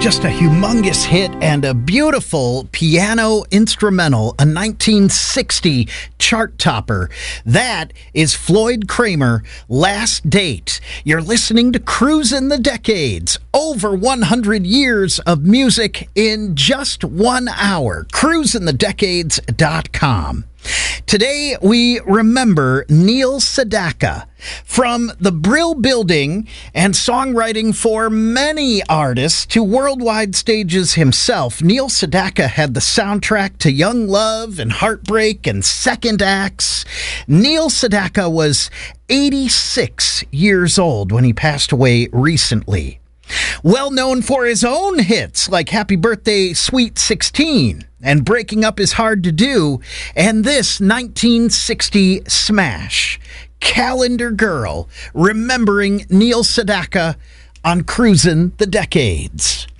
Just a humongous hit and a beautiful piano instrumental, a 1960 chart topper. That is Floyd Cramer, Last Date. You're listening to Cruisin' the Decades. Over 100 years of music in just 1 hour. CruisinTheDecades.com. Today, we remember Neil Sedaka. From the Brill Building and songwriting for many artists to worldwide stages himself, Neil Sedaka had the soundtrack to Young Love and Heartbreak and Second Acts. Neil Sedaka was 86 years old when he passed away recently. Well known for his own hits like Happy Birthday, Sweet 16 and Breaking Up Is Hard to Do, and this 1960 smash, Calendar Girl, remembering Neil Sedaka on Cruisin' the Decades.